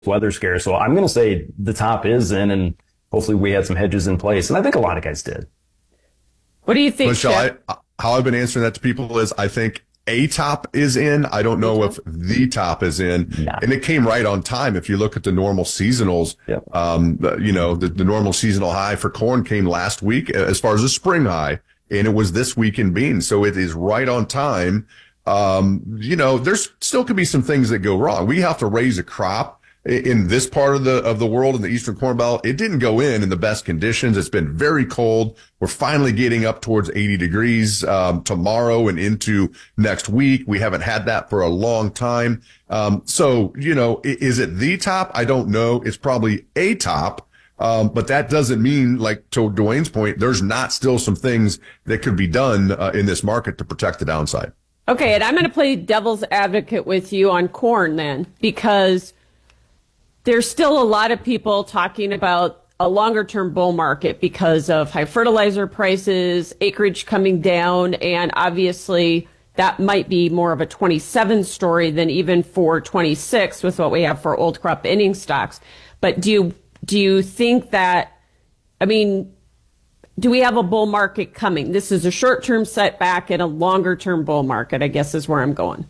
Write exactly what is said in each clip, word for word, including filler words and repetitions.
weather scare. So I'm going to say the top is in, and hopefully we had some hedges in place. And I think a lot of guys did. What do you think, Michelle, I, how I've been answering that to people is I think a top is in. I don't know if the top is in. Yeah. And it came right on time. If you look at the normal seasonals, Yep. um, you know, the, the normal seasonal high for corn came last week as far as the spring high, and it was this week in beans. So it is right on time. Um, you know, there's still could be some things that go wrong. We have to raise a crop in this part of the of the world, in the Eastern Corn Belt. It didn't go in in the best conditions. It's been very cold. We're finally getting up towards eighty degrees um, tomorrow and into next week. We haven't had that for a long time. Um, so, you know, is it the top? I don't know. It's probably a top. Um, but that doesn't mean, like to Dwayne's point, there's not still some things that could be done uh, in this market to protect the downside. Okay, and I'm going to play devil's advocate with you on corn then, because there's still a lot of people talking about a longer-term bull market because of high fertilizer prices, acreage coming down, and obviously that might be more of a twenty-seven story than even for twenty-six with what we have for old crop ending stocks. But do you do you think that, I mean, do we have a bull market coming? This is a short-term setback and a longer-term bull market, I guess is where I'm going.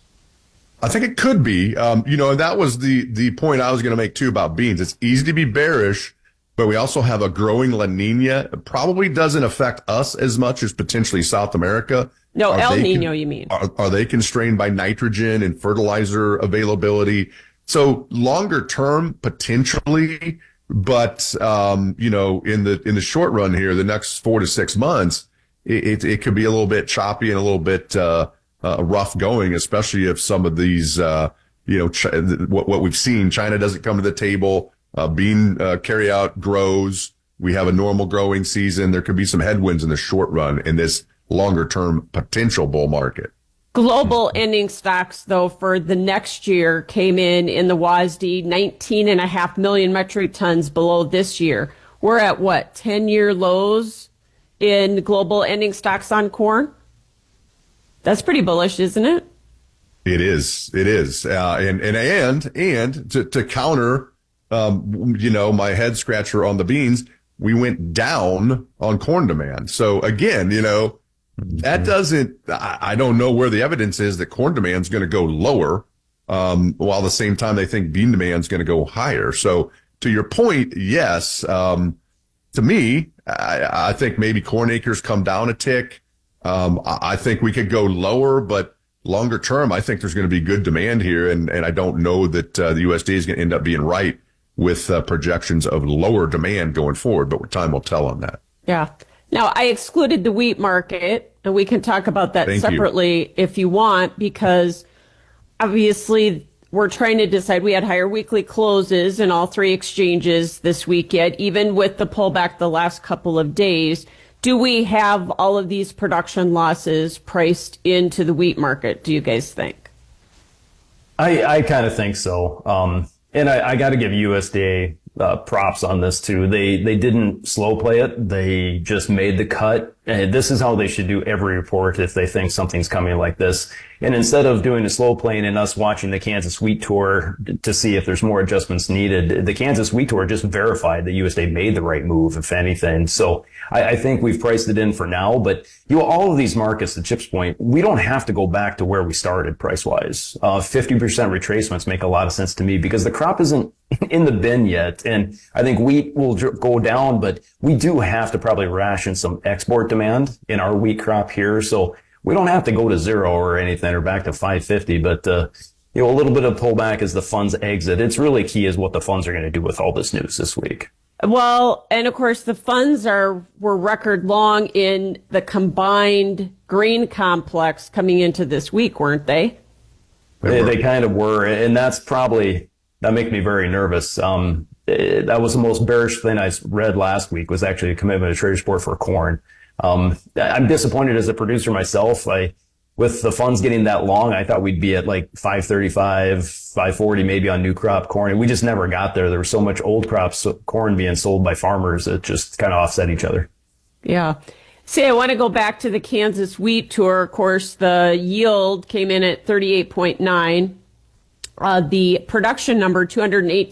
I think it could be. Um, you know, and that was the the point I was going to make too about beans. It's easy to be bearish, but we also have a growing La Nina. It probably doesn't affect us as much as potentially South America. No, Are El they Nino, con- you mean? Are, are they constrained by nitrogen and fertilizer availability? So longer term, potentially, but um, you know, in the in the short run here, the next four to six months, it it, it could be a little bit choppy and a little bit uh, uh, rough going, especially if some of these, uh, you know, ch- what what we've seen, China doesn't come to the table, uh, bean uh, carry out grows. We have a normal growing season. There could be some headwinds in the short run in this longer term potential bull market. Global ending stocks, though, for the next year came in in the W A S D nineteen and a half million metric tons below this year. We're at what, ten year lows in global ending stocks on corn? That's pretty bullish, isn't it? It is. It is. Uh, and, and, and, and to, to counter, um, you know, my head scratcher on the beans, we went down on corn demand. So again, you know, that doesn't, I, I don't know where the evidence is that corn demand is going to go lower, um, while at the same time they think bean demand is going to go higher. So to your point, yes, um, to me, I, I think maybe corn acres come down a tick. Um, I, I think we could go lower, but longer term, I think there's going to be good demand here. And, and I don't know that uh, the U S D A is going to end up being right with uh, projections of lower demand going forward, but time will tell on that. Yeah. Now, I excluded the wheat market, and we can talk about that Thank separately you. if you want, because obviously we're trying to decide. We had higher weekly closes in all three exchanges this week yet, even with the pullback the last couple of days. Do we have all of these production losses priced into the wheat market, do you guys think? I, I kind of think so. Um, and I, I got to give U S D A uh, props on this too. They they didn't slow play it. They just made the cut. And this is how they should do every report if they think something's coming like this. And instead of doing a slow playing and us watching the Kansas Wheat Tour to see if there's more adjustments needed, the Kansas Wheat Tour just verified that U S D A made the right move, if anything. So I, I think we've priced it in for now. But you know, all of these markets, to Chip's point, we don't have to go back to where we started price wise. Uh, fifty percent retracements make a lot of sense to me because the crop isn't in the bin yet. And I think wheat will go down, but we do have to probably ration some export demand in our wheat crop here. So we don't have to go to zero or anything or back to five fifty, but, uh, you know, a little bit of pullback as the funds exit. It's really key is what the funds are going to do with all this news this week. Well, and of course the funds are, were record long in the combined grain complex coming into this week, weren't they? They, they kind of were. And that's probably, that makes me very nervous. Um, it, that was the most bearish thing I read last week was actually a commitment to trade support for corn. Um, I'm disappointed as a producer myself. I, with the funds getting that long, I thought we'd be at like five thirty-five, five forty, maybe on new crop corn. And we just never got there. There was so much old crop so corn being sold by farmers. It just kind of offset each other. Yeah. See, I want to go back to the Kansas Wheat Tour. Of course, the yield came in at thirty-eight point nine. uh, the production number, two hundred eight